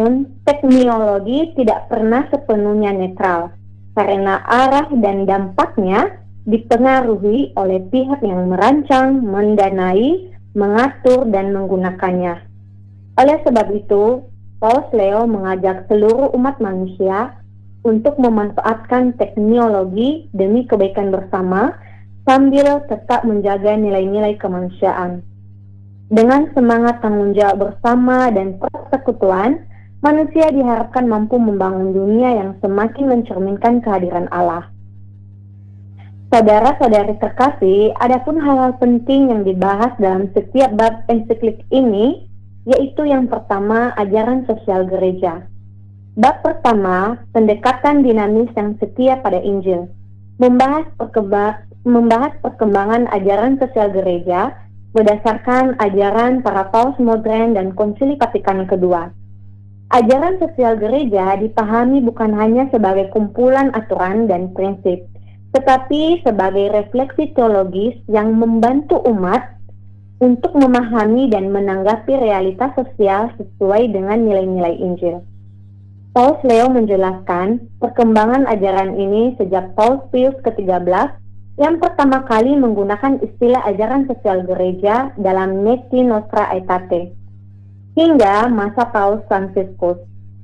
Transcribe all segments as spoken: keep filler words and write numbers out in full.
Namun, teknologi tidak pernah sepenuhnya netral, karena arah dan dampaknya dipengaruhi oleh pihak yang merancang, mendanai, mengatur, dan menggunakannya. Oleh sebab itu, Paus Leo mengajak seluruh umat manusia untuk memanfaatkan teknologi demi kebaikan bersama sambil tetap menjaga nilai-nilai kemanusiaan. Dengan semangat tanggung jawab bersama dan persekutuan, manusia diharapkan mampu membangun dunia yang semakin mencerminkan kehadiran Allah. Saudara-saudari terkasih, adapun hal-hal penting yang dibahas dalam setiap bab ensiklik ini, yaitu yang pertama, ajaran sosial gereja. Bab pertama, pendekatan dinamis yang setia pada Injil, membahas, perkemba- membahas perkembangan ajaran sosial gereja berdasarkan ajaran para paus modern dan konsili Vatikan kedua. Ajaran sosial gereja dipahami bukan hanya sebagai kumpulan aturan dan prinsip, tetapi sebagai refleksi teologis yang membantu umat untuk memahami dan menanggapi realitas sosial sesuai dengan nilai-nilai Injil. Paus Leo menjelaskan perkembangan ajaran ini sejak Paus Pius ketiga belas yang pertama kali menggunakan istilah ajaran sosial gereja dalam Neti Nostra Aetate, hingga masa Paus Fransiskus.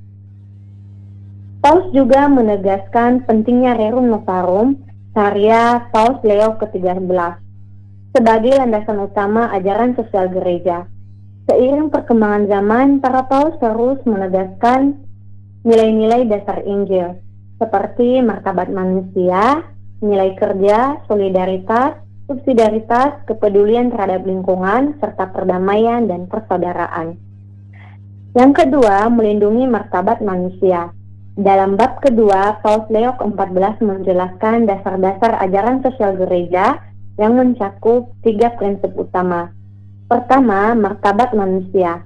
Paus juga menegaskan pentingnya Rerum Novarum, karya Paus Leo ketiga belas, sebagai landasan utama ajaran sosial gereja. Seiring perkembangan zaman, para Paus terus menegaskan nilai-nilai dasar Injil, seperti martabat manusia, nilai kerja, solidaritas, subsidiaritas, kepedulian terhadap lingkungan, serta perdamaian dan persaudaraan. Yang kedua, melindungi martabat manusia. Dalam bab kedua, Paus Leo keempat belas menjelaskan dasar-dasar ajaran sosial gereja yang mencakup tiga prinsip utama. Pertama, martabat manusia,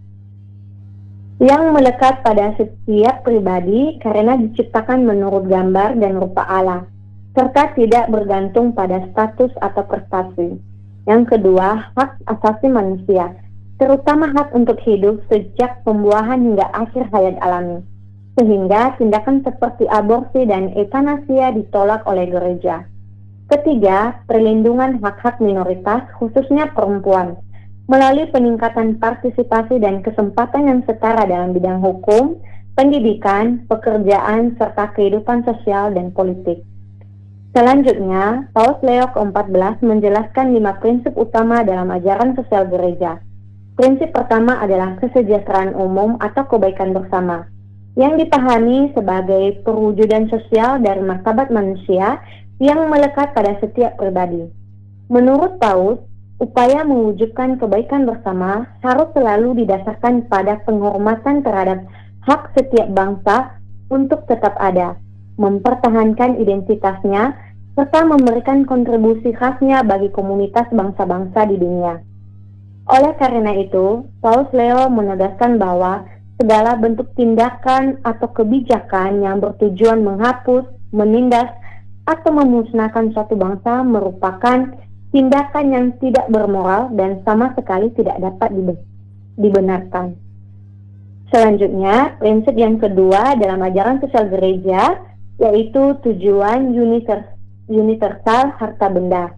yang melekat pada setiap pribadi karena diciptakan menurut gambar dan rupa Allah, serta tidak bergantung pada status atau prestasi. Yang kedua, hak asasi manusia, terutama hak untuk hidup sejak pembuahan hingga akhir hayat alami, sehingga tindakan seperti aborsi dan eutanasia ditolak oleh gereja. Ketiga, perlindungan hak-hak minoritas, khususnya perempuan, melalui peningkatan partisipasi dan kesempatan yang setara dalam bidang hukum, pendidikan, pekerjaan, serta kehidupan sosial dan politik. Selanjutnya, Paus Leo keempat belas menjelaskan lima prinsip utama dalam ajaran sosial gereja. Prinsip pertama adalah kesejahteraan umum atau kebaikan bersama, yang dipahami sebagai perwujudan sosial dari martabat manusia yang melekat pada setiap pribadi. Menurut Paus, upaya mewujudkan kebaikan bersama harus selalu didasarkan pada penghormatan terhadap hak setiap bangsa untuk tetap ada, mempertahankan identitasnya, serta memberikan kontribusi khasnya bagi komunitas bangsa-bangsa di dunia. Oleh karena itu, Paus Leo menegaskan bahwa segala bentuk tindakan atau kebijakan yang bertujuan menghapus, menindas, atau memusnahkan suatu bangsa merupakan tindakan yang tidak bermoral dan sama sekali tidak dapat dibenarkan. Selanjutnya, prinsip yang kedua dalam ajaran sosial gereja yaitu tujuan universal harta benda.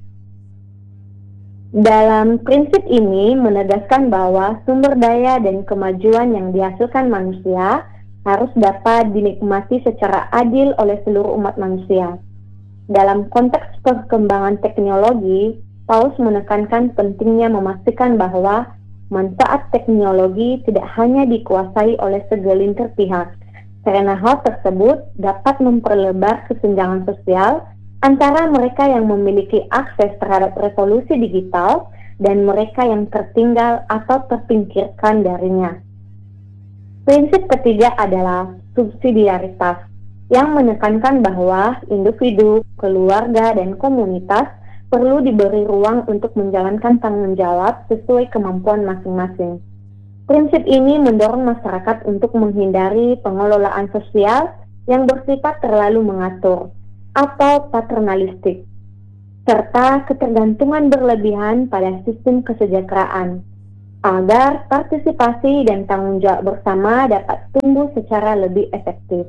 Dalam prinsip ini menegaskan bahwa sumber daya dan kemajuan yang dihasilkan manusia harus dapat dinikmati secara adil oleh seluruh umat manusia. Dalam konteks perkembangan teknologi, Paus menekankan pentingnya memastikan bahwa manfaat teknologi tidak hanya dikuasai oleh segelintir pihak, karena hal tersebut dapat memperlebar kesenjangan sosial antara mereka yang memiliki akses terhadap revolusi digital dan mereka yang tertinggal atau terpinggirkan darinya. Prinsip ketiga adalah subsidiaritas, yang menekankan bahwa individu, keluarga, dan komunitas perlu diberi ruang untuk menjalankan tanggung jawab sesuai kemampuan masing-masing. Prinsip ini mendorong masyarakat untuk menghindari pengelolaan sosial yang bersifat terlalu mengatur atau paternalistik, serta ketergantungan berlebihan pada sistem kesejahteraan. agar partisipasi dan tanggung jawab bersama dapat tumbuh secara lebih efektif.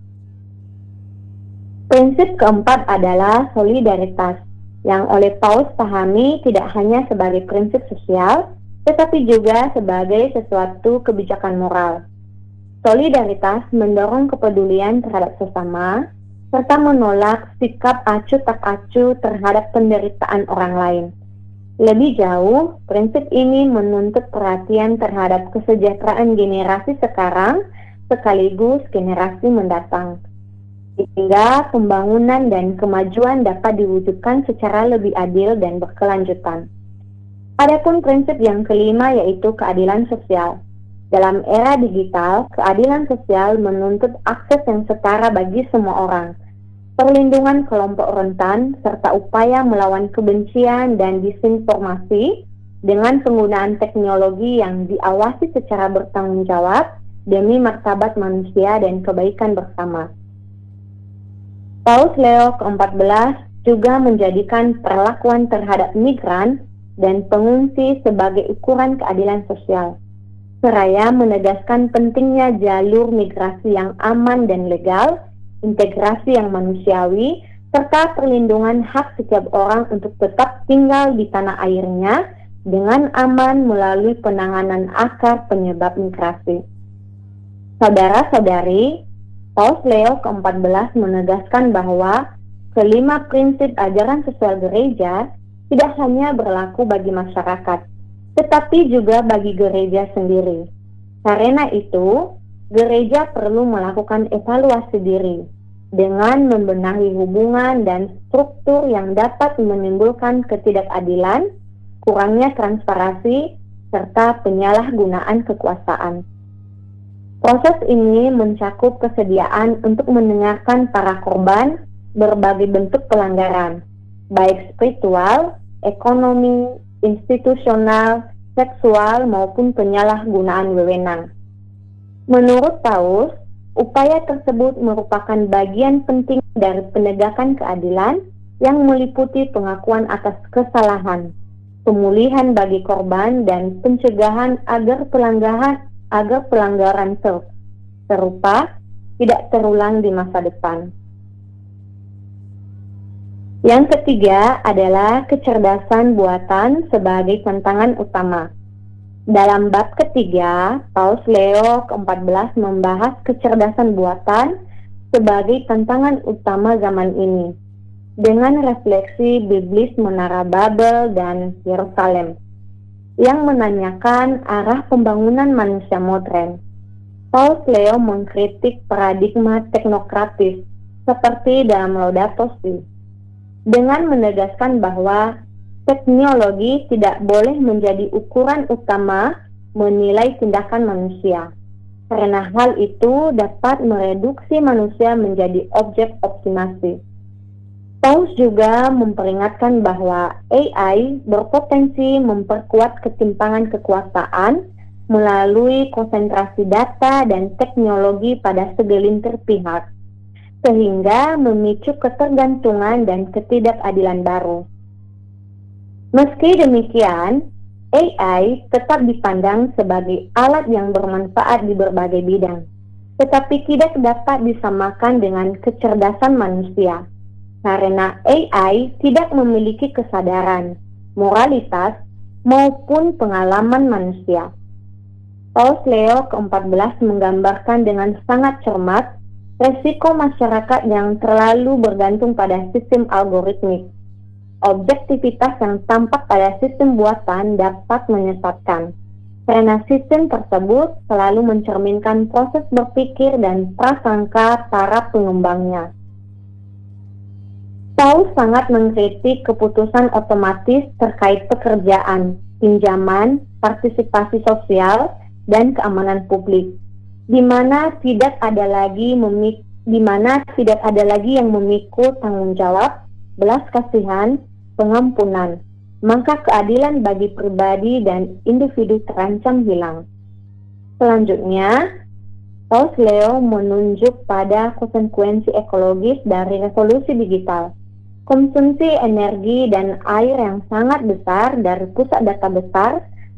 Prinsip keempat adalah solidaritas, yang oleh Paus pahami tidak hanya sebagai prinsip sosial, tetapi juga sebagai sesuatu kebijakan moral. Solidaritas mendorong kepedulian terhadap sesama, serta menolak sikap acuh tak acuh terhadap penderitaan orang lain. Lebih jauh, prinsip ini menuntut perhatian terhadap kesejahteraan generasi sekarang sekaligus generasi mendatang, sehingga pembangunan dan kemajuan dapat diwujudkan secara lebih adil dan berkelanjutan. Adapun prinsip yang kelima yaitu keadilan sosial. Dalam era digital, keadilan sosial menuntut akses yang setara bagi semua orang, perlindungan kelompok rentan, serta upaya melawan kebencian dan disinformasi dengan penggunaan teknologi yang diawasi secara bertanggung jawab demi martabat manusia dan kebaikan bersama. Paus Leo keempat belas juga menjadikan perlakuan terhadap migran dan pengungsi sebagai ukuran keadilan sosial, seraya menegaskan pentingnya jalur migrasi yang aman dan legal, integrasi yang manusiawi, serta perlindungan hak setiap orang untuk tetap tinggal di tanah airnya dengan aman melalui penanganan akar penyebab migrasi. Saudara-saudari, Paus Leo keempat belas menegaskan bahwa kelima prinsip ajaran sosial gereja tidak hanya berlaku bagi masyarakat, tetapi juga bagi gereja sendiri. Karena itu, gereja perlu melakukan evaluasi diri dengan membenahi hubungan dan struktur yang dapat menimbulkan ketidakadilan, kurangnya transparansi, serta penyalahgunaan kekuasaan. Proses ini mencakup kesediaan untuk mendengarkan para korban berbagai bentuk pelanggaran, baik spiritual, ekonomi, institusional, seksual, maupun penyalahgunaan wewenang. Menurut Paus, upaya tersebut merupakan bagian penting dari penegakan keadilan yang meliputi pengakuan atas kesalahan, pemulihan bagi korban, dan pencegahan agar pelanggaran agar pelanggaran serupa tidak terulang di masa depan. Yang ketiga adalah kecerdasan buatan sebagai tantangan utama. Dalam bab ketiga, Paus Leo keempat belas membahas kecerdasan buatan sebagai tantangan utama zaman ini, dengan refleksi biblis Menara Babel dan Yerusalem, yang menanyakan arah pembangunan manusia modern. Paus Leo mengkritik paradigma teknokratis seperti dalam Laudato Si, dengan menegaskan bahwa teknologi tidak boleh menjadi ukuran utama menilai tindakan manusia, karena hal itu dapat mereduksi manusia menjadi objek optimasi. Paus juga memperingatkan bahwa A I berpotensi memperkuat ketimpangan kekuasaan melalui konsentrasi data dan teknologi pada segelintir pihak, sehingga memicu ketergantungan dan ketidakadilan baru. Meski demikian, A I tetap dipandang sebagai alat yang bermanfaat di berbagai bidang, tetapi tidak dapat disamakan dengan kecerdasan manusia, karena A I tidak memiliki kesadaran, moralitas, maupun pengalaman manusia. Paus Leo keempat belas menggambarkan dengan sangat cermat resiko masyarakat yang terlalu bergantung pada sistem algoritmik. Objektivitas yang tampak pada sistem buatan dapat menyesatkan, karena sistem tersebut selalu mencerminkan proses berpikir dan prasangka para pengembangnya. Paus sangat mengkritik keputusan otomatis terkait pekerjaan, pinjaman, partisipasi sosial, dan keamanan publik, di mana tidak ada lagi memik di mana tidak ada lagi yang memikul tanggung jawab, belas kasihan, pengampunan, maka keadilan bagi pribadi dan individu terancam hilang. Selanjutnya, Paus Leo menunjuk pada konsekuensi ekologis dari revolusi digital, konsumsi energi dan air yang sangat besar dari pusat data besar,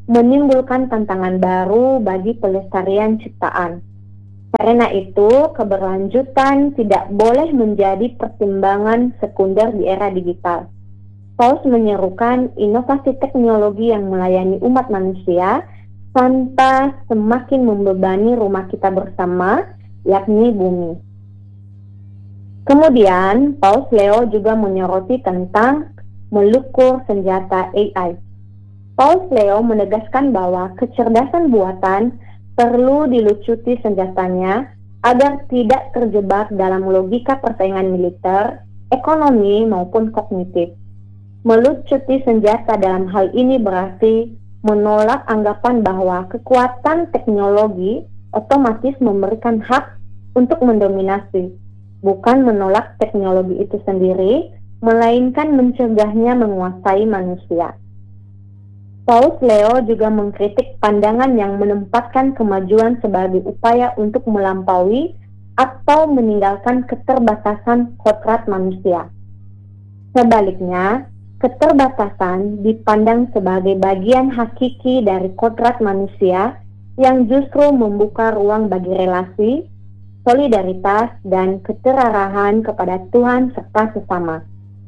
menimbulkan tantangan baru bagi pelestarian ciptaan. Karena itu, keberlanjutan tidak boleh menjadi pertimbangan sekunder di era digital. Paus menyerukan inovasi teknologi yang melayani umat manusia tanpa semakin membebani rumah kita bersama, yakni bumi. Kemudian, Paus Leo juga menyoroti tentang melukur senjata A I. Paus Leo menegaskan bahwa kecerdasan buatan perlu dilucuti senjatanya agar tidak terjebak dalam logika persaingan militer, ekonomi, maupun kognitif. Melucuti senjata dalam hal ini berarti menolak anggapan bahwa kekuatan teknologi otomatis memberikan hak untuk mendominasi, bukan menolak teknologi itu sendiri, melainkan mencegahnya menguasai manusia. Paus Leo juga mengkritik pandangan yang menempatkan kemajuan sebagai upaya untuk melampaui atau meninggalkan keterbatasan kodrat manusia. Sebaliknya, keterbatasan dipandang sebagai bagian hakiki dari kodrat manusia yang justru membuka ruang bagi relasi, solidaritas, dan keterarahan kepada Tuhan serta sesama.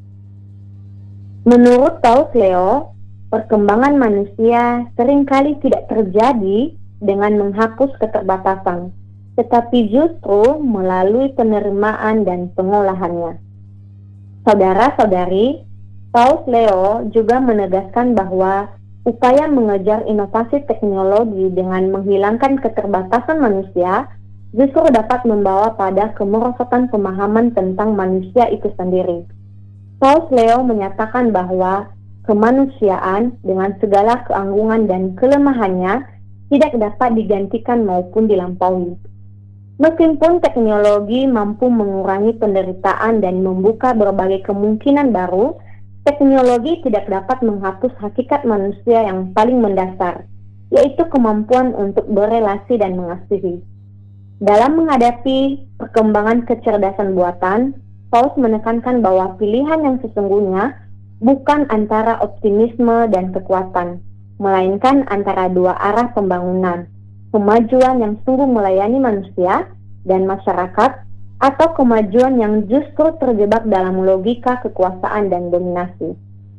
Menurut Paus Leo, perkembangan manusia seringkali tidak terjadi dengan menghapus keterbatasan, tetapi justru melalui penerimaan dan pengolahannya. Saudara-saudari, Paus Leo juga menegaskan bahwa upaya mengejar inovasi teknologi dengan menghilangkan keterbatasan manusia justru dapat membawa pada kemerosotan pemahaman tentang manusia itu sendiri. Paus Leo menyatakan bahwa kemanusiaan dengan segala keanggungan dan kelemahannya tidak dapat digantikan maupun dilampaui. Meskipun teknologi mampu mengurangi penderitaan dan membuka berbagai kemungkinan baru, teknologi tidak dapat menghapus hakikat manusia yang paling mendasar, yaitu kemampuan untuk berelasi dan mengasihi. Dalam menghadapi perkembangan kecerdasan buatan, Paus menekankan bahwa pilihan yang sesungguhnya bukan antara optimisme dan kekuatan, melainkan antara dua arah pembangunan, kemajuan yang sungguh melayani manusia dan masyarakat, atau kemajuan yang justru terjebak dalam logika kekuasaan dan dominasi.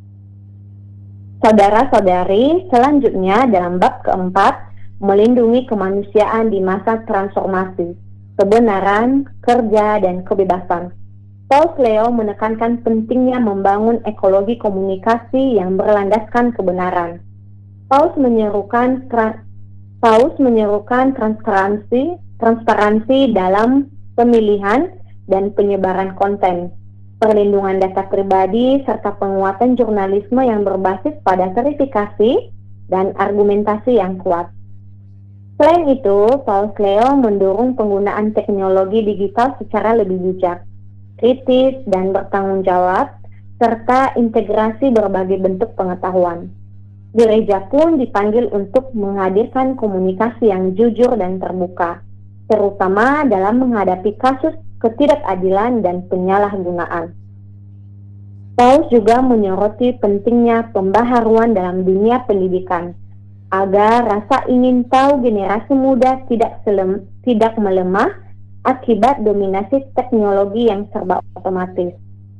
Saudara-saudari, selanjutnya dalam bab keempat, melindungi kemanusiaan di masa transformasi, kebenaran, kerja, dan kebebasan. Paus Leo menekankan pentingnya membangun ekologi komunikasi yang berlandaskan kebenaran. Paus menyerukan tra- Paus menyerukan transparansi, transparansi dalam pemilihan dan penyebaran konten, perlindungan data pribadi, serta penguatan jurnalisme yang berbasis pada verifikasi dan argumentasi yang kuat. Selain itu, Paus Leo mendorong penggunaan teknologi digital secara lebih bijak, kritis, dan bertanggung jawab, serta integrasi berbagai bentuk pengetahuan. Gereja pun dipanggil untuk menghadirkan komunikasi yang jujur dan terbuka, terutama dalam menghadapi kasus ketidakadilan dan penyalahgunaan. Paus juga menyoroti pentingnya pembaharuan dalam dunia pendidikan, agar rasa ingin tahu generasi muda tidak selem, tidak melemah akibat dominasi teknologi yang serba otomatis.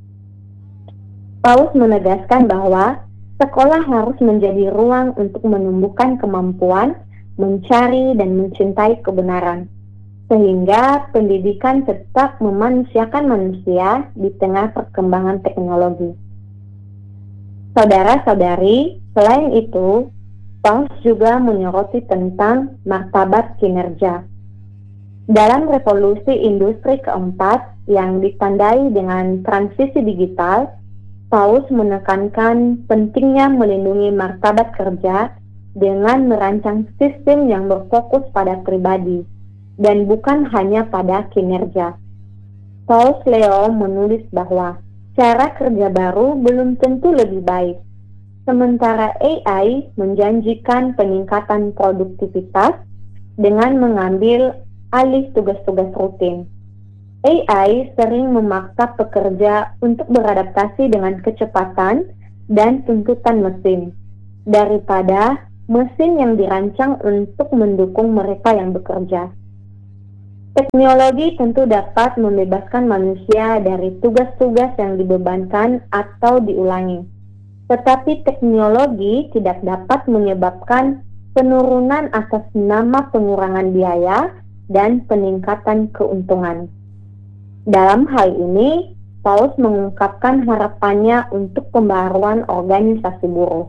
Paus menegaskan bahwa sekolah harus menjadi ruang untuk menumbuhkan kemampuan mencari dan mencintai kebenaran, sehingga pendidikan tetap memanusiakan manusia di tengah perkembangan teknologi. Saudara-saudari, selain itu, Paus juga menyoroti tentang martabat kinerja. Dalam revolusi industri keempat yang ditandai dengan transisi digital, Paus menekankan pentingnya melindungi martabat kerja dengan merancang sistem yang berfokus pada pribadi dan bukan hanya pada kinerja. Paus Leo menulis bahwa cara kerja baru belum tentu lebih baik, sementara A I menjanjikan peningkatan produktivitas dengan mengambil alih tugas-tugas rutin. A I sering memaksa pekerja untuk beradaptasi dengan kecepatan dan tuntutan mesin, daripada mesin yang dirancang untuk mendukung mereka yang bekerja. Teknologi tentu dapat membebaskan manusia dari tugas-tugas yang dibebankan atau diulangi. Tetapi teknologi tidak dapat menyebabkan penurunan atas nama pengurangan biaya dan peningkatan keuntungan. Dalam hal ini, Paulus mengungkapkan harapannya untuk pembaharuan organisasi buruh.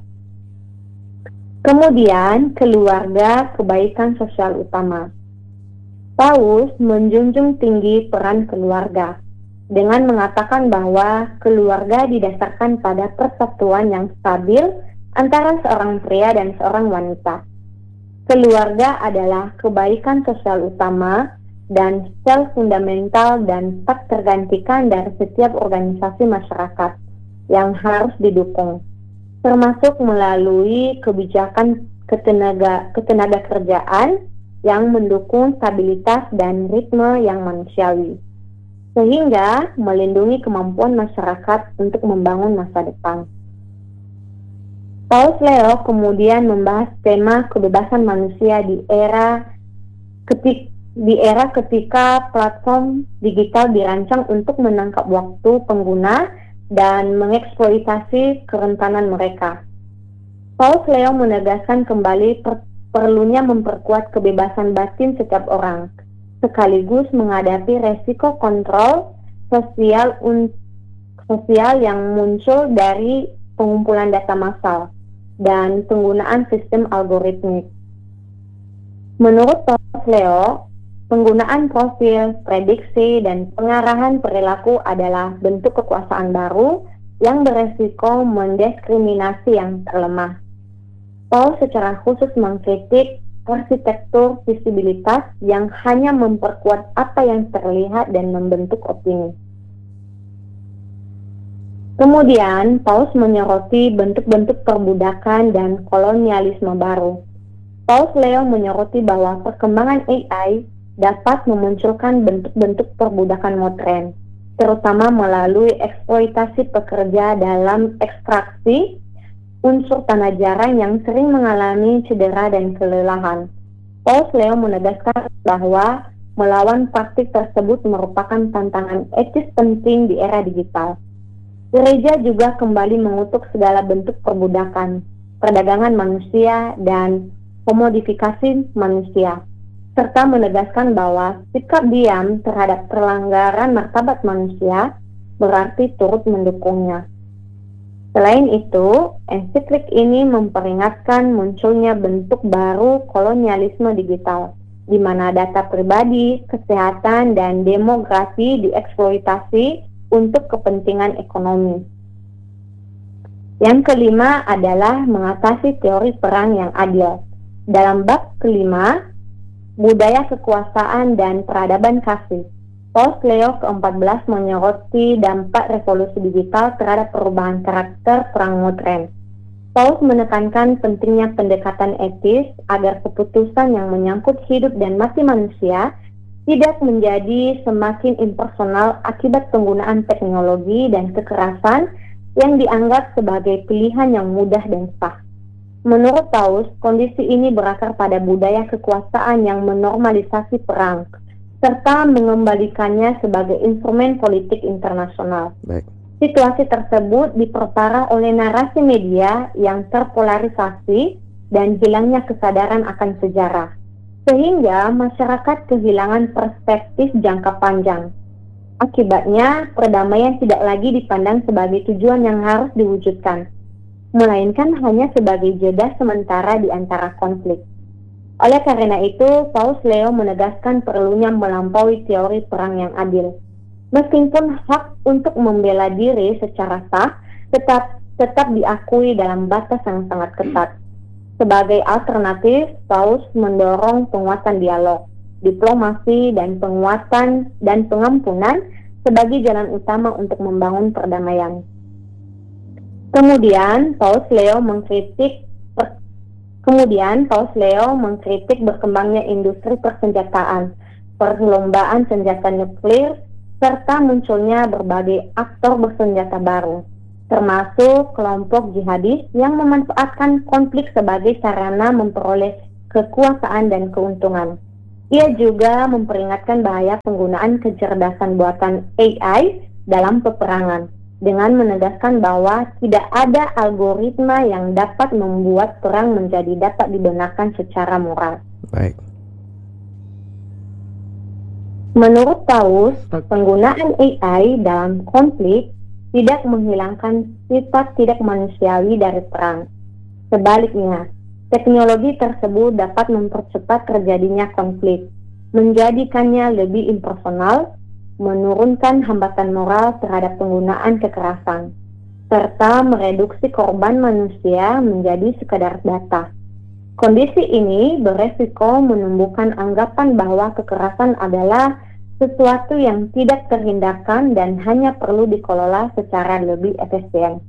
Kemudian, keluarga kebaikan sosial utama. Paulus menjunjung tinggi peran keluarga dengan mengatakan bahwa keluarga didasarkan pada persatuan yang stabil antara seorang pria dan seorang wanita. Keluarga adalah kebaikan sosial utama dan sel fundamental dan tak tergantikan dari setiap organisasi masyarakat yang harus didukung, termasuk melalui kebijakan ketenaga, ketenaga kerjaan yang mendukung stabilitas dan ritme yang manusiawi, sehingga melindungi kemampuan masyarakat untuk membangun masa depan. Paulus Leo kemudian membahas tema kebebasan manusia di era ketika di era ketika platform digital dirancang untuk menangkap waktu pengguna dan mengeksploitasi kerentanan mereka. Paulus Leo menegaskan kembali per perlunya memperkuat kebebasan batin setiap orang, sekaligus menghadapi resiko kontrol sosial, sosial yang muncul dari pengumpulan data massal dan penggunaan sistem algoritmik. Menurut Paulus Leo, penggunaan profil, prediksi, dan pengarahan perilaku adalah bentuk kekuasaan baru yang beresiko mendiskriminasi yang terlemah. Paulus secara khusus mengkritik arsitektur visibilitas yang hanya memperkuat apa yang terlihat dan membentuk opini. Kemudian, Paulus menyoroti bentuk-bentuk perbudakan dan kolonialisme baru. Paulus Leo menyoroti bahwa perkembangan A I dapat memunculkan bentuk-bentuk perbudakan modern, terutama melalui eksploitasi pekerja dalam ekstraksi unsur tanah jarang yang sering mengalami cedera dan kelelahan. Paulus Leo menegaskan bahwa melawan praktik tersebut merupakan tantangan etis penting di era digital. Gereja juga kembali mengutuk segala bentuk perbudakan, perdagangan manusia, dan komodifikasi manusia, serta menegaskan bahwa sikap diam terhadap pelanggaran martabat manusia berarti turut mendukungnya. Selain itu, ensiklik ini memperingatkan munculnya bentuk baru kolonialisme digital, di mana data pribadi, kesehatan, dan demografi dieksploitasi untuk kepentingan ekonomi. Yang kelima adalah mengatasi teori perang yang adil. Dalam bab kelima, budaya kekuasaan dan peradaban kasih, Paulus Leo keempat belas menyoroti dampak revolusi digital terhadap perubahan karakter perang modern. Paulus menekankan pentingnya pendekatan etis agar keputusan yang menyangkut hidup dan mati manusia tidak menjadi semakin impersonal akibat penggunaan teknologi dan kekerasan yang dianggap sebagai pilihan yang mudah dan sah. Menurut Paulus, kondisi ini berakar pada budaya kekuasaan yang menormalisasi perang, serta mengembalikannya sebagai instrumen politik internasional. Baik. Situasi tersebut diperparah oleh narasi media yang terpolarisasi dan hilangnya kesadaran akan sejarah, sehingga masyarakat kehilangan perspektif jangka panjang. Akibatnya, perdamaian tidak lagi dipandang sebagai tujuan yang harus diwujudkan, melainkan hanya sebagai jeda sementara di antara konflik. Oleh karena itu, Paulus Leo menegaskan perlunya melampaui teori perang yang adil. Meskipun hak untuk membela diri secara sah tetap tetap diakui dalam batas yang sangat ketat. Sebagai alternatif, Paulus mendorong penguatan dialog, diplomasi, dan penguatan dan pengampunan sebagai jalan utama untuk membangun perdamaian. Kemudian, Paulus Leo mengkritik per, kemudian Paulus Leo mengkritik berkembangnya industri persenjataan, perlombaan senjata nuklir, serta munculnya berbagai aktor bersenjata baru, termasuk kelompok jihadis yang memanfaatkan konflik sebagai sarana memperoleh kekuasaan dan keuntungan. Ia juga memperingatkan bahaya penggunaan kecerdasan buatan A I dalam peperangan, dengan menegaskan bahwa tidak ada algoritma yang dapat membuat perang menjadi dapat dibenarkan secara moral. Baik. Menurut Paulus, penggunaan A I dalam konflik tidak menghilangkan sifat tidak manusiawi dari perang. Sebaliknya, teknologi tersebut dapat mempercepat terjadinya konflik, menjadikannya lebih impersonal, menurunkan hambatan moral terhadap penggunaan kekerasan, serta mereduksi korban manusia menjadi sekadar data. Kondisi ini beresiko menumbuhkan anggapan bahwa kekerasan adalah sesuatu yang tidak terhindarkan dan hanya perlu dikelola secara lebih efisien.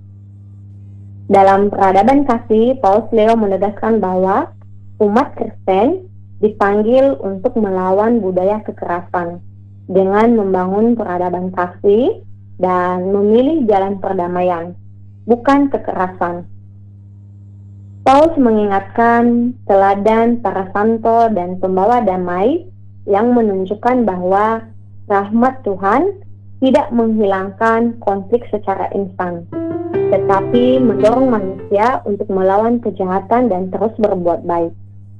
Dalam Peradaban Kasih, Paus Leo menegaskan bahwa umat Kristen dipanggil untuk melawan budaya kekerasan dengan membangun peradaban kasih dan memilih jalan perdamaian, bukan kekerasan. Paulus mengingatkan teladan para santo dan pembawa damai yang menunjukkan bahwa rahmat Tuhan tidak menghilangkan konflik secara instan, tetapi mendorong manusia untuk melawan kejahatan dan terus berbuat baik.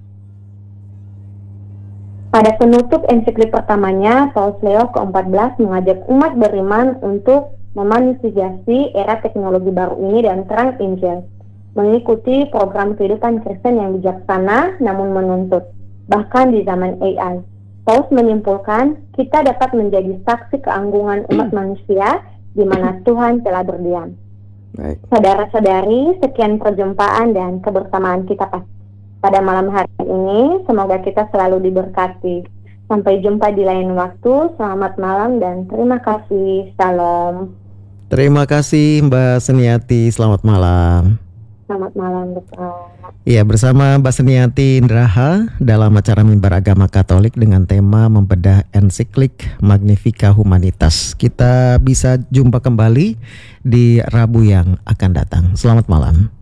Pada penutup ensiklik pertamanya, Paus Leo keempat belas mengajak umat beriman untuk memanusiasi era teknologi baru ini dan terang Injil, mengikuti program kehidupan Kristen yang bijaksana namun menuntut, bahkan di zaman A I. Paus menyimpulkan, kita dapat menjadi saksi keanggungan umat manusia di mana Tuhan telah berdiam. Baik. Saudara-saudari, sekian perjumpaan dan kebersamaan kita pada malam hari ini. Semoga kita selalu diberkati. Sampai jumpa di lain waktu. Selamat malam dan terima kasih. Shalom. Terima kasih Mbak Seniati. Selamat malam. Selamat malam, Bapak. Iya, bersama Mbak Seniati Indraha dalam acara Mimbar Agama Katolik dengan tema membedah ensiklik Magnificat Humanitas. Kita bisa jumpa kembali di Rabu yang akan datang. Selamat malam.